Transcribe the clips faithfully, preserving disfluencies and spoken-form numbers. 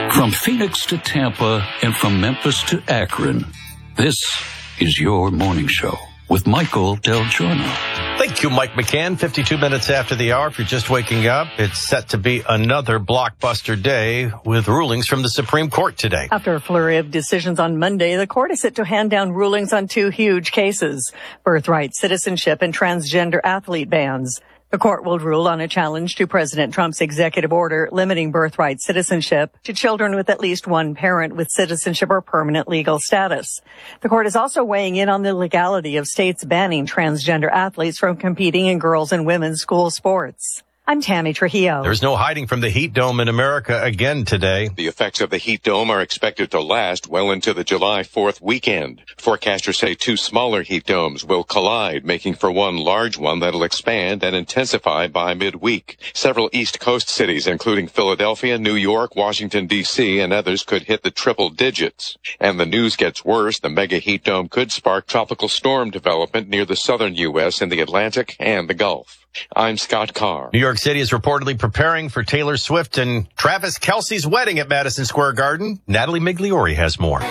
From Phoenix to Tampa and from Memphis to Akron, this is your morning show with Michael Del Giorno. Thank you, Mike McCann. fifty-two minutes after the hour. If you're just waking up, it's set to be another blockbuster day with rulings from the Supreme Court today. After a flurry of decisions on Monday, the court is set to hand down rulings on two huge cases: birthright citizenship and transgender athlete bans. The court will rule on a challenge to President Trump's executive order limiting birthright citizenship to children with at least one parent with citizenship or permanent legal status. The court is also weighing in on the legality of states banning transgender athletes from competing in girls' and women's school sports. I'm Tammy Trujillo. There's no hiding from the heat dome in America again today. The effects of the heat dome are expected to last well into the July fourth weekend. Forecasters say two smaller heat domes will collide, making for one large one that'll expand and intensify by midweek. Several East Coast cities, including Philadelphia, New York, Washington, D C, and others could hit the triple digits. And the news gets worse. The mega heat dome could spark tropical storm development near the southern U S in the Atlantic and the Gulf. I'm Scott Carr. New York City is reportedly preparing for Taylor Swift and Travis Kelce's wedding at Madison Square Garden. Natalie Migliori has more.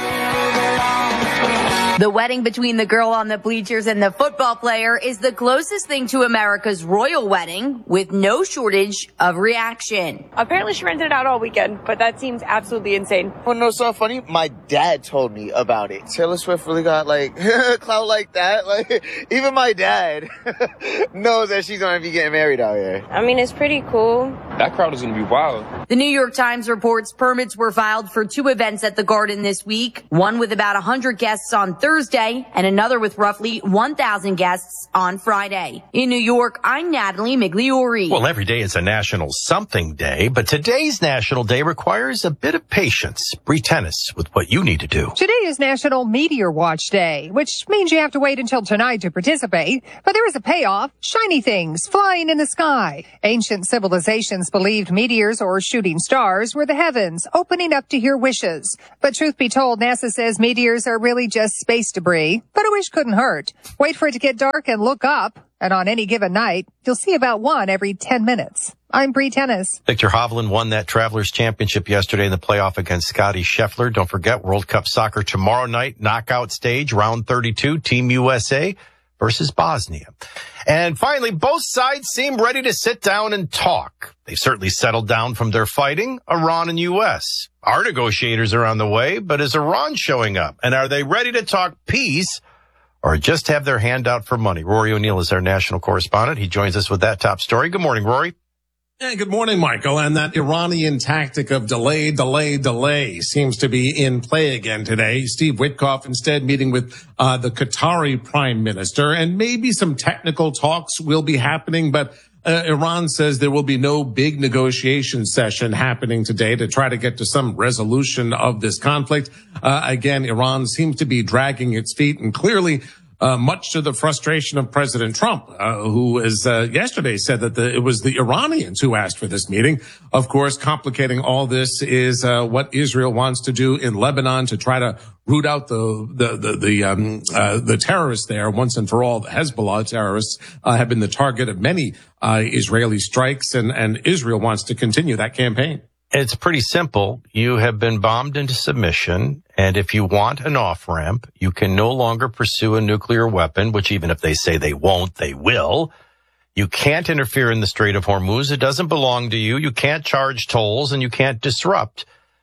The wedding between the girl on the bleachers and the football player is the closest thing to America's royal wedding, with no shortage of reaction. Apparently she rented it out all weekend, but that seems absolutely insane. Well, no, so funny. My dad told me about it. Taylor Swift really got like clout like that. Like even my dad knows that she's gonna be getting married out here. I mean, it's pretty cool. That crowd is gonna be wild. The New York Times reports permits were filed for two events at the Garden this week, one with about one hundred guests on Thursday and another with roughly one thousand guests on Friday. In New York, I'm Natalie Migliori. Well, every day is a National Something Day, but today's National Day requires a bit of patience. Bree Tennis with what you need to do. Today is National Meteor Watch Day, which means you have to wait until tonight to participate. But there is a payoff: shiny things flying in the sky. Ancient civilizations believed meteors or shooting stars were the heavens opening up to hear wishes. But truth be told, NASA says meteors are really just space debris, but a wish couldn't hurt. Wait for it to get dark and look up, and on any given night, you'll see about one every ten minutes. I'm Bree Tennis. Victor Hovland won that Travelers Championship yesterday in the playoff against Scotty Scheffler. Don't forget, World Cup soccer tomorrow night, knockout stage, round thirty-two, Team U S A versus Bosnia. And finally, both sides seem ready to sit down and talk. They've certainly settled down from their fighting, Iran and U S. Our negotiators are on the way, but is Iran showing up? And are they ready to talk peace or just have their hand out for money? Rory O'Neill is our national correspondent. He joins us with that top story. Good morning, Rory. Yeah, good morning, Michael. And that Iranian tactic of delay, delay, delay seems to be in play again today. Steve Witkoff instead meeting with uh, the Qatari prime minister, and maybe some technical talks will be happening, but Uh, Iran says there will be no big negotiation session happening today to try to get to some resolution of this conflict. Uh, again, Iran seems to be dragging its feet, and clearly Uh, much to the frustration of President Trump, uh, who is, uh, yesterday said that the, it was the Iranians who asked for this meeting. Of course, complicating all this is, uh, what Israel wants to do in Lebanon to try to root out the, the, the, the, um, uh, the terrorists there once and for all. The Hezbollah terrorists, uh, have been the target of many, uh, Israeli strikes, and, and Israel wants to continue that campaign. It's pretty simple. You have been bombed into submission, and if you want an off-ramp, you can no longer pursue a nuclear weapon, which even if they say they won't, they will. You can't interfere in the Strait of Hormuz. It doesn't belong to you. You can't charge tolls, and you can't disrupt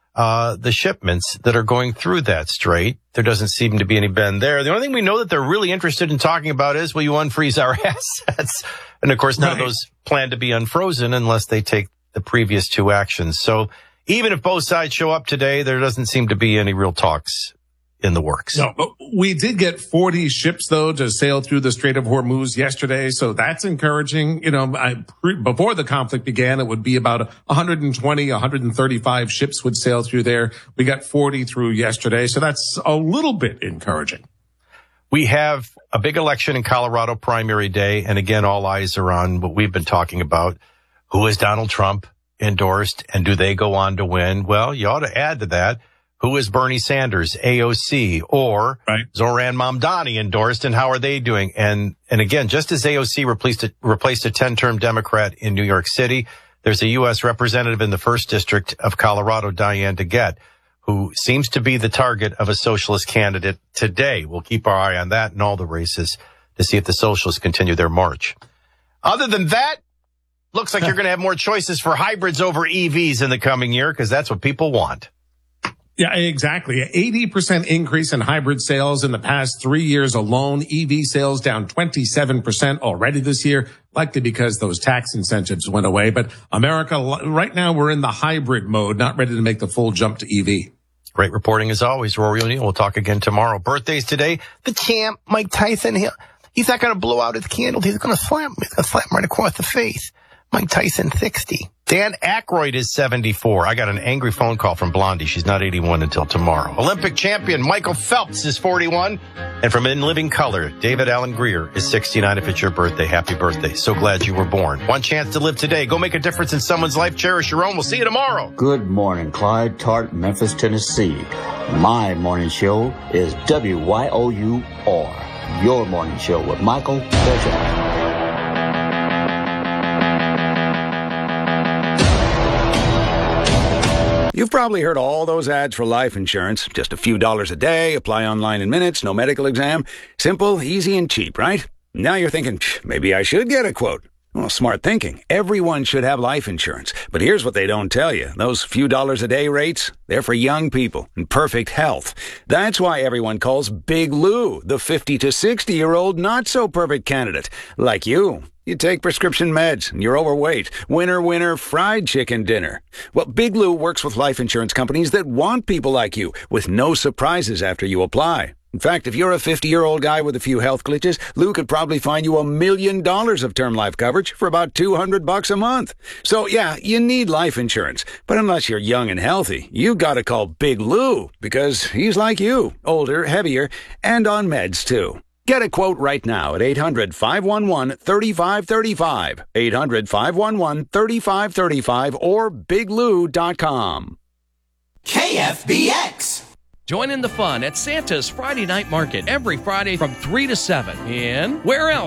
uh the shipments that are going through that strait. There doesn't seem to be any bend there. The only thing we know that they're really interested in talking about is, will you unfreeze our assets? And, of course, none right. of those plan to be unfrozen unless they take the previous two actions. So even if both sides show up today, there doesn't seem to be any real talks in the works. No, but we did get forty ships, though, to sail through the Strait of Hormuz yesterday. So that's encouraging. You know, I, pre, before the conflict began, it would be about one hundred twenty, one hundred thirty-five ships would sail through there. We got forty through yesterday. So that's a little bit encouraging. We have a big election in Colorado, primary day. And again, all eyes are on what we've been talking about. Who has Donald Trump endorsed, and do they go on to win? Well, you ought to add to that, who is Bernie Sanders, A O C, or right. Zoran Mamdani endorsed, and how are they doing? And and again, just as A O C replaced a, replaced a ten-term Democrat in New York City, There's a U S representative in the first district of Colorado, Diane DeGette, who seems to be the target of a socialist candidate today. We'll keep our eye on that and all the races to see if the socialists continue their march. Other than that, looks like you're going to have more choices for hybrids over E Vs in the coming year because that's what people want. Yeah, exactly. eighty percent increase in hybrid sales in the past three years alone. E V sales down twenty-seven percent already this year, likely because those tax incentives went away. But America, right now, we're in the hybrid mode, not ready to make the full jump to E V. Great reporting as always, Rory O'Neill. We'll talk again tomorrow. Birthdays today. The champ, Mike Tyson, he, he's not going to blow out his candle. He's going to slam him. He's going to slap him right across the face. Mike Tyson, sixty. Dan Aykroyd is seventy-four. I got an angry phone call from Blondie. She's not eighty-one until tomorrow. Olympic champion Michael Phelps is forty-one. And from In Living Color, David Allen Greer is sixty-nine. If it's your birthday, happy birthday. So glad you were born. One chance to live today. Go make a difference in someone's life. Cherish your own. We'll see you tomorrow. Good morning, Clyde, Tart, Memphis, Tennessee. My morning show is W Y O U R. Your morning show with Michael Bishop. You've probably heard all those ads for life insurance. Just a few dollars a day, apply online in minutes, no medical exam. Simple, easy, and cheap, right? Now you're thinking, maybe I should get a quote. Well, smart thinking. Everyone should have life insurance. But here's what they don't tell you. Those few dollars a day rates, they're for young people in perfect health. That's why everyone calls Big Lou the fifty to sixty-year-old not-so-perfect candidate. Like you. You take prescription meds, and you're overweight. Winner, winner, fried chicken dinner. Well, Big Lou works with life insurance companies that want people like you, with no surprises after you apply. In fact, if you're a fifty-year-old guy with a few health glitches, Lou could probably find you a million dollars of term life coverage for about two hundred bucks a month. So, yeah, you need life insurance. But unless you're young and healthy, you gotta call Big Lou, because he's like you, older, heavier, and on meds, too. Get a quote right now at eight hundred, five one one, three five three five, eight hundred, five one one, three five three five, or big lou dot com. K F B X. Join in the fun at Santa's Friday Night Market every Friday from three to seven. And where else?